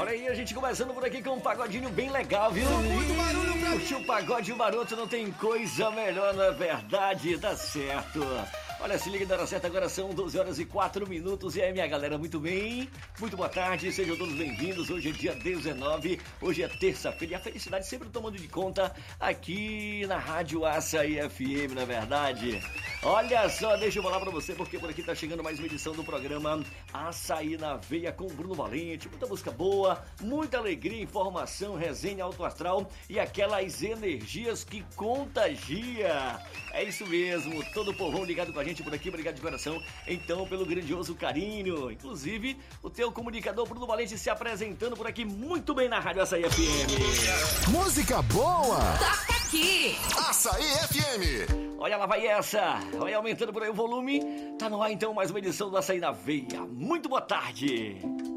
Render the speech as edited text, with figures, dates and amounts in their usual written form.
Olha aí, a gente começando por aqui com um pagodinho bem legal, viu? Muito barulho pra mim. O pagode e o maroto não tem coisa melhor, não é verdade? Dá certo. Olha, se liga da hora certa, agora são 12 horas e 4 minutos. E aí, minha galera, muito bem? Muito boa tarde, sejam todos bem-vindos. Hoje é dia 19, hoje é terça-feira e a felicidade sempre tomando de conta aqui na Rádio Açaí FM, não é verdade? Olha só, deixa eu falar pra você, porque por aqui tá chegando mais uma edição do programa Açaí na Veia com Bruno Valente. Muita música boa, muita alegria, informação, resenha alto astral e aquelas energias que contagia. É isso mesmo, todo o povão ligado com a gente por aqui, obrigado de coração, então, pelo grandioso carinho. Inclusive, o teu comunicador Bruno Valente se apresentando por aqui muito bem na Rádio Açaí FM. Música boa! Toca aqui! Açaí FM! Olha lá vai essa, vai aumentando por aí o volume. Tá no ar então mais uma edição do Açaí na Veia. Muito boa tarde.